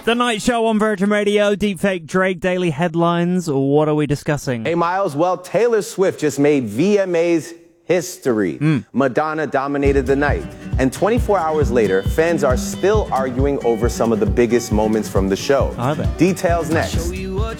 The Night Show on Virgin Radio, deepfake Drake, daily headlines. What are we discussing? Hey, Miles, well, Taylor Swift just made VMA's history. Madonna dominated the night. And 24 hours later, fans are still arguing over some of the biggest moments from the show. Are they? Details next.